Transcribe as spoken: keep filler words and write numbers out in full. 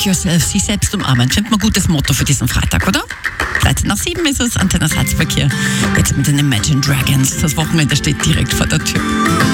yourself, sich selbst umarmen. Findet man ein gutes Motto für diesen Freitag, oder? dreizehn nach sieben ist es, Antenne Salzburg hier. Jetzt mit den Imagine Dragons. Das Wochenende steht direkt vor der Tür.